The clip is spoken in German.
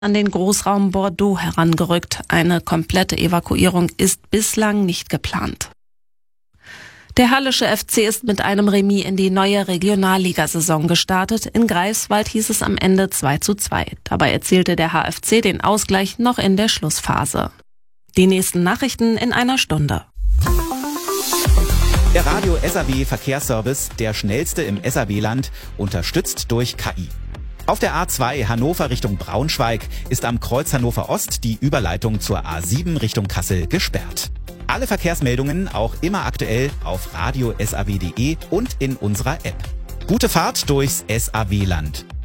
an den Großraum Bordeaux herangerückt. Eine komplette Evakuierung ist bislang nicht geplant. Der Hallische FC ist mit einem Remis in die neue Regionalligasaison gestartet. In Greifswald hieß es am Ende 2:2. Dabei erzielte der HFC den Ausgleich noch in der Schlussphase. Die nächsten Nachrichten in einer Stunde. Der Radio SAW Verkehrsservice, der schnellste im SAW-Land, unterstützt durch KI. Auf der A2 Hannover Richtung Braunschweig ist am Kreuz Hannover Ost die Überleitung zur A7 Richtung Kassel gesperrt. Alle Verkehrsmeldungen auch immer aktuell auf radiosaw.de und in unserer App. Gute Fahrt durchs SAW-Land.